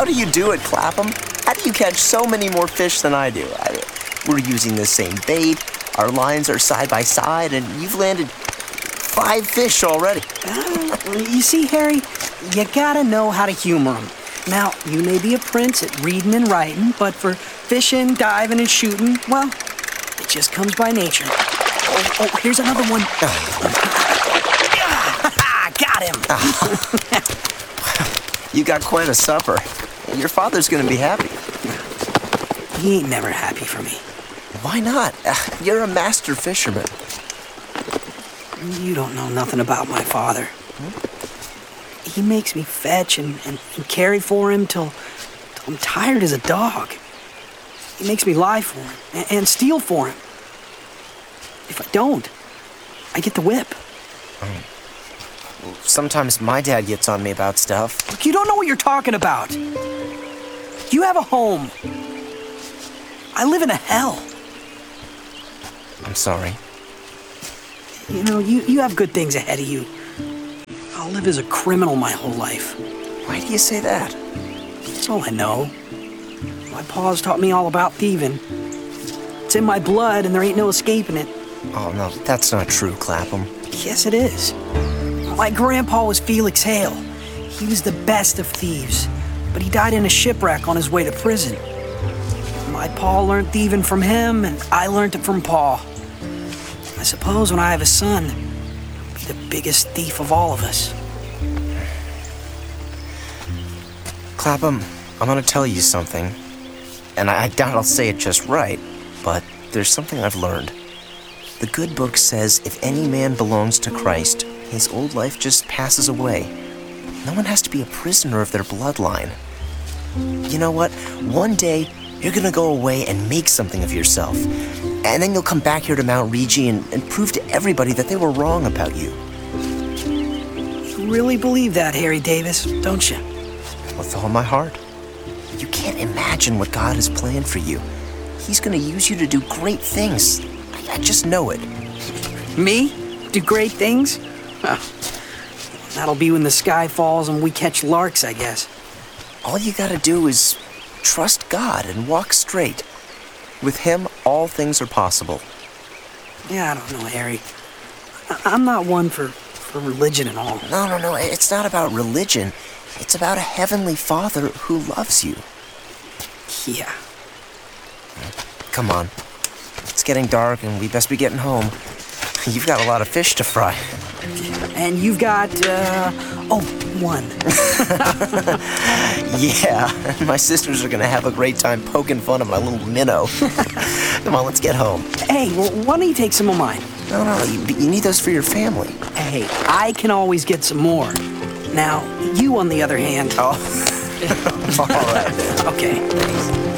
How do you do it, Clapham? How do you catch so many more fish than I do? We're using the same bait, our lines are side by side, and you've landed 5 fish already. You see, Harry, you gotta know how to humor them. Now, you may be a prince at reading and writing, but for fishing, diving, and shooting, well, it just comes by nature. Oh, here's another one. Got him. You got quite a supper. Your father's gonna be happy. He ain't never happy for me. Why not? You're a master fisherman. You don't know nothing about my father. He makes me fetch and carry for him till I'm tired as a dog. He makes me lie for him and steal for him. If I don't, I get the whip. Sometimes my dad gets on me about stuff. Look, you don't know what you're talking about. You have a home. I live in a hell. I'm sorry. You know, you have good things ahead of you. I'll live as a criminal my whole life. Why do you say that? That's all I know. My pa's taught me all about thieving. It's in my blood and there ain't no escaping it. Oh, no, that's not true, Clapham. Yes, it is. My grandpa was Felix Hale. He was the best of thieves, but he died in a shipwreck on his way to prison. My pa learned thieving from him, and I learned it from pa. I suppose when I have a son, he'll be the biggest thief of all of us. Clapham, I'm gonna tell you something. And I doubt I'll say it just right, but there's something I've learned. The good book says if any man belongs to Christ, his old life just passes away. No one has to be a prisoner of their bloodline. You know what? One day, you're gonna go away and make something of yourself. And then you'll come back here to Mount Rigi and prove to everybody that they were wrong about you. You really believe that, Harry Davis, don't you? With all my heart. You can't imagine what God has planned for you. He's gonna use you to do great things. I just know it. Me? Do great things? Well, that'll be when the sky falls and we catch larks, I guess. All you gotta do is trust God and walk straight. With Him, all things are possible. Yeah, I don't know, Harry. I'm not one for religion and all. No, it's not about religion. It's about a heavenly Father who loves you. Yeah. Come on. It's getting dark and we best be getting home. You've got a lot of fish to fry. And you've got, one. Yeah, my sisters are gonna have a great time poking fun at my little minnow. Come on, let's get home. Hey, well, why don't you take some of mine? No, you need those for your family. Hey, I can always get some more. Now, you on the other hand... Oh, all right. Okay.